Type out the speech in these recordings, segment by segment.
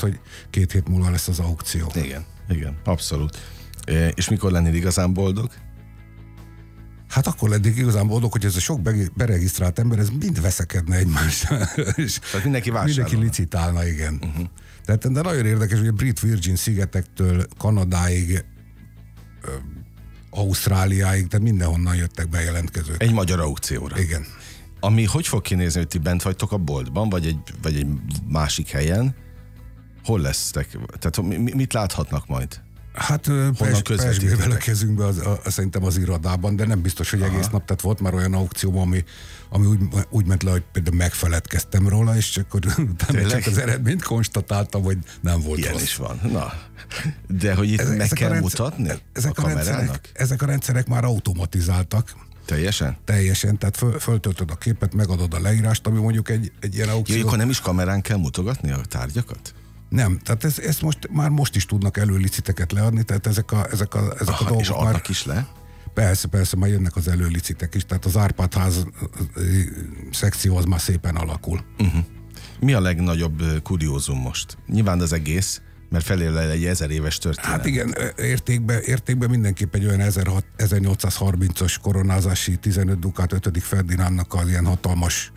hogy 2 hét múlva lesz az aukció. Igen, abszolút. És mikor lennél igazán boldog? Hát akkor lennék igazán boldog, hogy ez a sok beregisztrált ember, ez mind veszekedne egymással. Tehát mindenki vásárolna. Mindenki licitálna, igen. De nagyon érdekes, hogy a Brit Virgin szigetektől Kanadáig, Ausztráliáig, tehát mindenhonnan jöttek bejelentkezők. Egy magyar aukcióra. Igen. Ami hogy fog kinézni, hogy ti bent vagytok a boltban, vagy egy másik helyen? Hol lesztek? Tehát mit láthatnak majd? Hát pesgővel a kezünkbe szerintem az irodában, de nem biztos, hogy egész nap, tehát volt már olyan aukció, ami úgy ment le, hogy például megfeledkeztem róla, és akkor csak az eredményt konstatáltam, hogy nem volt ilyen rossz. is van. Na, de hogy itt meg kell mutatni a kamerának? Ezek a rendszerek már automatizáltak. Teljesen, tehát föltöltöd a képet, megadod a leírást, ami mondjuk egy ilyen aukció. Akkor nem is kamerán kell mutogatni a tárgyakat? Nem, tehát ezt most is tudnak előliciteket leadni, tehát ezek a dolgok és adnak már is le? Persze, már jönnek az előlicitek is, tehát az Árpád-ház szekció az már szépen alakul. Mi a legnagyobb kuriózum most? Nyilván az egész, mert felélel egy 1000 éves történet. Hát igen, értékben mindenképp egy olyan 1830-as koronázási 15 dukát 5. Ferdinándnak az ilyen hatalmas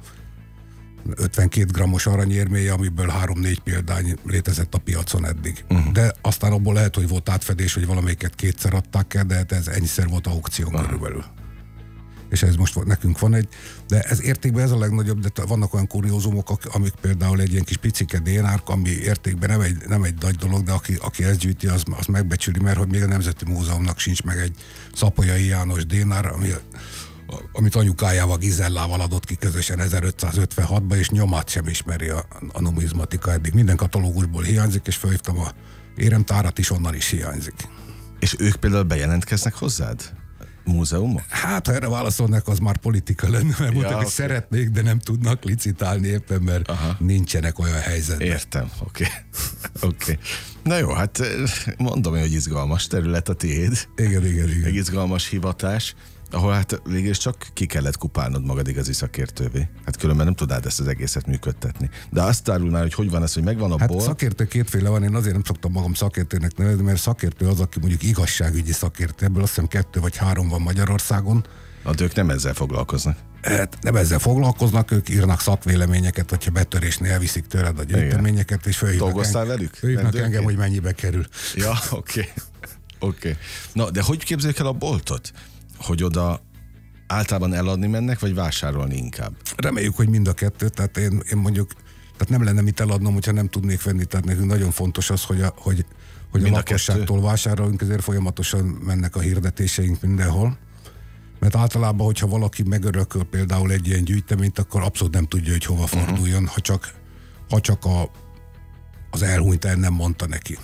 52 grammos aranyérméje, amiből 3-4 példány létezett a piacon eddig. De aztán abból lehet, hogy volt átfedés, hogy valamelyiket kétszer adták el, de ez ennyiszer volt aukción körülbelül. És ez most nekünk van de ez értékben ez a legnagyobb, de vannak olyan kuriózumok, amik például egy ilyen kis picike DNR, ami értékben nem egy nagy dolog, de aki ezt gyűjti, az megbecsüli, mert hogy még a Nemzeti Múzeumnak sincs meg egy Szapolyai János DNR, amit anyukájával, Gizellával adott ki közösen 1556-ban, és nyomát sem ismeri a numizmatika eddig. Minden katalógusból hiányzik, és felhívtam a éremtárat is, onnan is hiányzik. És ők például bejelentkeznek hozzád? Múzeumok? Hát, ha erre válaszolnak, az már politika lenne, mert mondták, hogy szeretnék, de nem tudnak licitálni éppen, mert nincsenek olyan helyzetben. Értem, oké. Na jó, hát mondom én, hogy izgalmas terület a tiéd. Igen. Egy izgalmas hivatás, ahol hát végül csak ki kellett kupálnod magad igazi szakértővé. Hát különben nem tudnád ezt az egészet működtetni. De azt árul már, hogy van ez, hogy megvan a bor. Szakértő kétféle van, én azért nem szoktam magam szakértőnek nevezni, mert szakértő az, aki mondjuk igazságügyi szakértő, ebből azt hiszem 2 vagy 3 van Magyarországon. Ők nem ezzel foglalkoznak. Hát nem ezzel foglalkoznak, ők írnak szakvéleményeket, hogyha betörésnél elviszik tőled a gyűjteményeket, és dolgoztál velük? Fölhívnak engem, hogy mennyibe kerül. Ja, oké. Na, de hogy képzeljük el a boltot? Hogy oda általában eladni mennek, vagy vásárolni inkább? Reméljük, hogy mind a kettő, tehát én mondjuk, tehát nem lenne mit eladnom, hogyha nem tudnék venni, tehát nekünk nagyon fontos az, hogy a lakosságtól vásárolunk, ezért folyamatosan mennek a hirdetéseink mindenhol. Mert általában, hogyha valaki megörököl például egy ilyen gyűjteményt, akkor abszolút nem tudja, hogy hova forduljon, ha csak az elhunyt el nem mondta neki.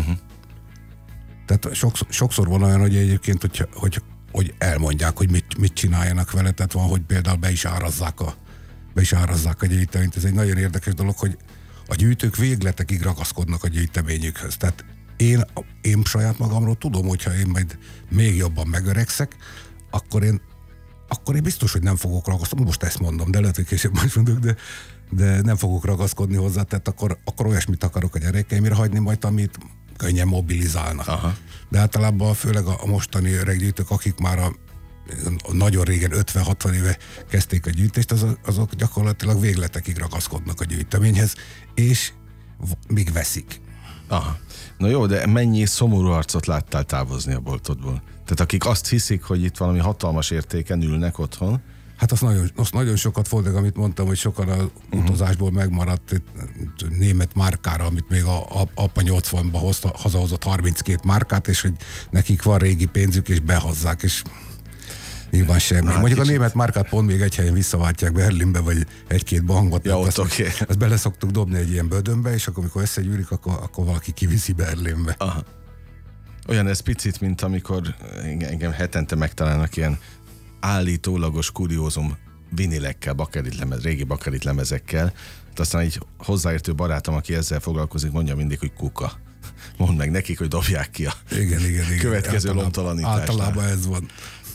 Tehát sokszor van olyan, hogy egyébként, hogy elmondják, hogy mit csináljanak vele, tehát van, hogy például be is árazzák a gyűjteményt. Ez egy nagyon érdekes dolog, hogy a gyűjtők végletekig ragaszkodnak a gyűjteményükhöz. Tehát én saját magamról tudom, hogyha én majd még jobban megöregszek, akkor én biztos, hogy nem fogok ragaszkodni, most ezt mondom, de lehet, hogy később más mondok, de nem fogok ragaszkodni hozzá, tehát akkor olyasmit akarok a gyerekeimre hagyni, majd amit könnyen mobilizálnak. Aha. De általában főleg a mostani öreggyűjtők, akik már nagyon régen, 50-60 éve kezdték a gyűjtést, azok gyakorlatilag végletekig ragaszkodnak a gyűjteményhez, és még veszik. Aha. Na jó, de mennyi szomorú arcot láttál távozni a boltodból? Tehát akik azt hiszik, hogy itt valami hatalmas értéken ülnek otthon. Hát azt nagyon sokat voltak, amit mondtam, hogy sokan az utazásból megmaradt német márkára, amit még apa 80-ban hazahozott 32 márkát, és hogy nekik van régi pénzük, és behozzák, és nyilván semmi. Hát mondjuk a német márkát pont még egy helyen visszaváltják Berlinbe, vagy 1-2 bankot. Ja, ott oké. Ezt bele szoktuk dobni egy ilyen bödönbe, és akkor, amikor összegyűrik, akkor valaki kiviszi Berlinbe. Aha. Olyan ez picit, mint amikor engem hetente megtalálnak ilyen állítólagos kuriózum vinilekkel, régi bakelit lemezekkel. Aztán egy hozzáértő barátom, aki ezzel foglalkozik, mondja mindig, hogy kuka. Mondd meg nekik, hogy dobják ki a igen. következő lomtalanításnál. Általában ez van.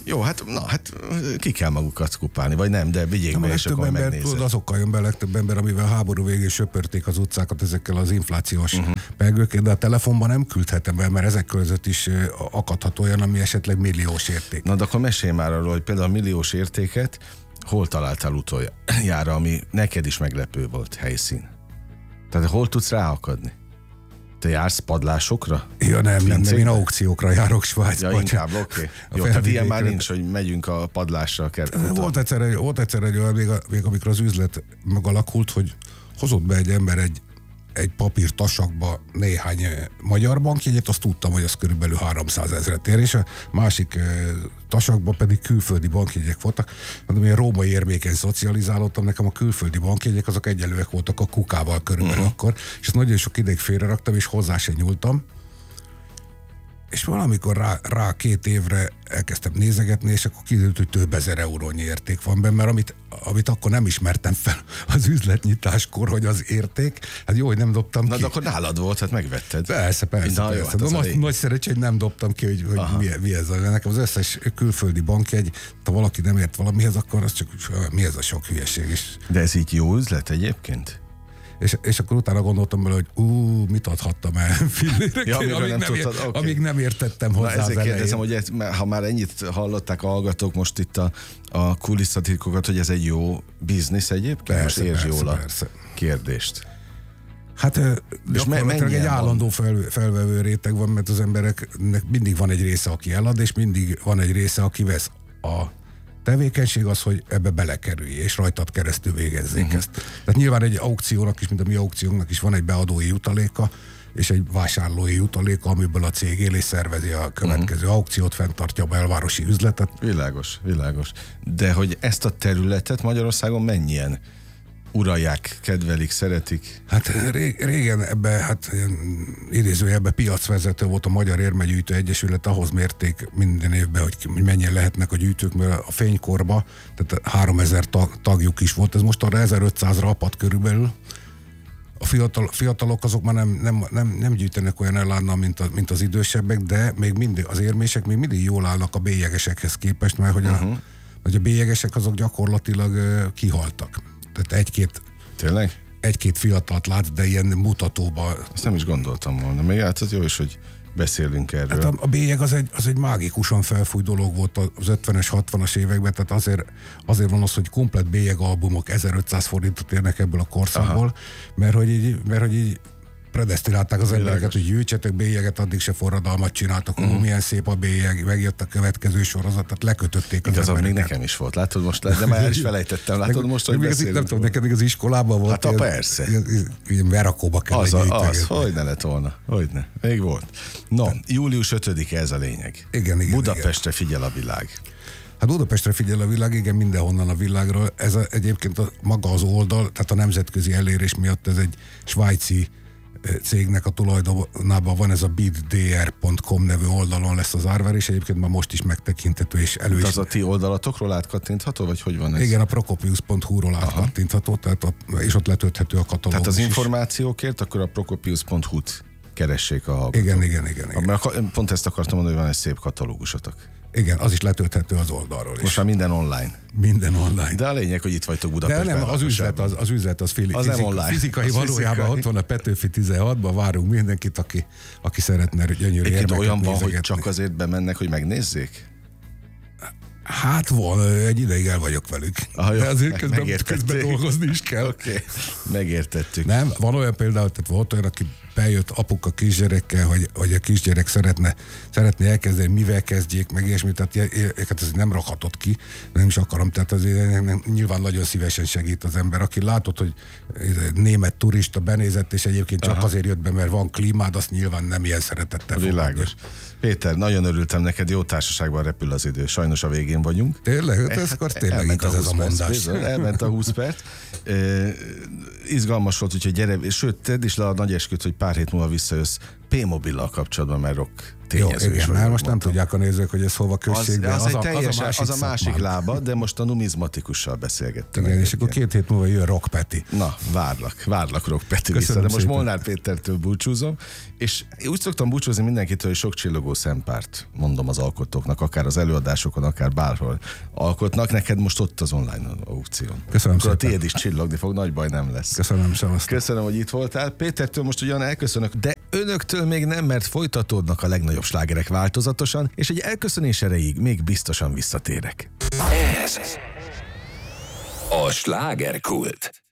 Jó, hát ki kell magukat kupálni, vagy nem, de vigyék be, és akkor megnézed. Azokkal jön be legtöbb ember, amivel háború végén söpörték az utcákat ezekkel az inflációs pegőkkel, de a telefonban nem küldhetem el, mert ezek között is akadhat olyan, ami esetleg milliós érték. Na, de akkor mesélj már arról, hogy például a milliós értéket hol találtál utoljára, ami neked is meglepő volt helyszín? Tehát hol tudsz ráakadni? Te jársz padlásokra? Ja, nem, én aukciókra járok Svájcba. Ja, inkább, oké. Jó, tehát ilyen már nincs, hogy megyünk a padlásra. Volt egyszer egy olyan, még amikor az üzlet megalakult, hogy hozott be egy ember egy papír tasakba néhány magyar bankjegyet, azt tudtam, hogy az körülbelül 300 000 ér, és a másik tasakba pedig külföldi bankjegyek voltak. Mondom, én római érméken szocializálódtam, nekem a külföldi bankjegyek azok egyenlőek voltak a kukával körülbelül akkor, és ezt nagyon sok ideig félreraktam, és hozzá se nyúltam. És valamikor rá 2 évre elkezdtem nézegetni, és akkor kiderült, hogy több ezer eurónyi érték van benne, mert amit akkor nem ismertem fel az üzletnyitáskor, hogy az érték, hát jó, hogy nem dobtam ki. Na, de akkor nálad volt, hát megvetted. Persze. Jó, hát nagy szerencsé, hogy nem dobtam ki, hogy mi ez. Nekem az összes külföldi bankjegy, ha valaki nem ért valamihez, akkor az csak mi ez a sok hülyeség is. De ez így jó üzlet egyébként? És akkor utána gondoltam bele, hogy mit adhattam el fillérekért, amíg nem értettem hozzá. Ezért kérdezem, hogy ha már ennyit hallották a hallgatók most itt a kulisszatitkokat, hogy ez egy jó biznisz egyébként? Most értsd jól a kérdést. Hát gyakorlatilag egy állandó felvevő réteg van, mert az embereknek mindig van egy része, aki elad, és mindig van egy része, aki vesz. A tevékenység az, hogy ebbe belekerülj, és rajtad keresztül végezzék ezt. Tehát nyilván egy aukciónak is, mint a mi aukciónknak is van egy beadói jutaléka, és egy vásárlói jutaléka, amiből a cég él és szervezi a következő aukciót, fenntartja a belvárosi üzletet. Világos. De hogy ezt a területet Magyarországon mennyien uralják, kedvelik, szeretik? Hát régen idézőjelben piacvezető volt a Magyar Érmegyűjtő Egyesület, ahhoz mérték minden évben, hogy mennyien lehetnek a gyűjtők, mert a fénykorba, tehát 3000 tagjuk is volt, ez most arra 1500-ra apad körülbelül. A fiatalok azok már nem gyűjtenek olyan elánnal, mint az idősebbek, de még mindig az érmések még mindig jól állnak a bélyegesekhez képest, mert hogy a bélyegesek azok gyakorlatilag kihaltak. Tehát egy-két fiatalt látsz, de ilyen mutatóban. Azt nem is gondoltam volna. Még hát az jó is, hogy beszélünk erről. Hát a bélyeg az egy mágikusan felfújt dolog volt az 50-es, 60-as években, tehát azért van az, hogy komplett bélyegalbumok 1500 forintot érnek ebből a korszakból, mert hogy így predesztinálták az embereket, hogy gyűjtsetek bélyeget, addig se forradalmat csináltak, milyen szép a bélyeg, megjött a következő sorozat, tehát lekötötték az embereket. Még nekem is volt, látod most, de már el is felejtettem, látod most, hogy beszélünk. Nem tudom, neked az iskolában volt. Hát persze. Ilyen verakóba kell gyűjteni. Hogyne lett volna, hogyne. Még volt. No, július 5-e ez a lényeg. Igen. Budapestre figyel a világ. Hát Budapestre figyel a világ, igen, mindenhonnan a világról. Ez egyébként maga az oldal, tehát a nemzetközi elérés miatt ez egy svájci cégnek a tulajdonában van, ez a biddr.com nevű oldalon lesz az árverés, egyébként már most is megtekinthető és elő is. Az a ti oldalatokról átkattintható, vagy hogy van ez? Igen, a prokopius.hu-ról átkattintható, és ott letölthető a katalógus. Tehát az információkért akkor a prokopius.hu-t keressék a hallgatók. Igen. Pont ezt akartam mondani, hogy van egy szép katalógusotok. Igen, az is letölthető az oldalról is. Most már minden online. Minden online. De a lényeg, hogy itt vagytok Budapestben. De nem, az üzlet az fizikai valójában ott van a Petőfi 16-ban, várunk mindenkit, aki szeretne gyönyörű érdeket olyan van, nézegetni. hogy csak azért bemennek, hogy megnézzék? Hát van, egy ideig el vagyok velük. De azért közben dolgozni is kell. Okay. Megértettük. Nem, van olyan például, tehát volt olyan, aki bejött apuka kisgyerekkel, hogy a kisgyerek szeretné elkezdeni, mivel kezdjék, meg ilyesmi, tehát őket ez nem rakhatott ki, nem is akarom, tehát azért nyilván nagyon szívesen segít az ember, aki látod, hogy német turista benézett, és egyébként csak azért jött be, mert van klímád, azt nyilván nem ilyen szeretettel fogadja. Világos. Péter, nagyon örültem neked, jó társaságban repül az idő, sajnos a végén vagyunk. Tényleg? Tényleg itt ez a mondás. Elment a 20 perc. Izgalmas volt, úgyhogy gyere, sőt, tedd is le a nagy esküt, hogy pár hét múlva visszajössz P-mobillal kapcsolatban, mert rock Jó, tényező is igen, vagyok, most nem mondtam. tudják a nézők, hogy ez hova község, de Az a másik szakmám. lába, de most a numizmatikussal beszélgettem. Igen, és akkor 2 hét múlva jön Rock Peti. Na, várlak Rock Peti Köszönöm vissza, de most szépen. Molnár Pétertől búcsúzom, és úgy szoktam búcsúzni mindenkitől, hogy sok csillogó szempárt mondom az alkotóknak, akár az előadásokon, akár bárhol alkotnak. Neked most ott az online aukción. Köszönöm Akkor a szépen. tiéd is csillogni fog, nagy baj nem lesz. Köszönöm, szevasztok. Köszönöm, hogy itt voltál. Pétertől most ugyan elköszönök, de önöktől még nem, mert folytatódnak a legnagyobb slágerek változatosan, és egy elköszönés erejéig még biztosan visszatérek. Ez a slágerkult.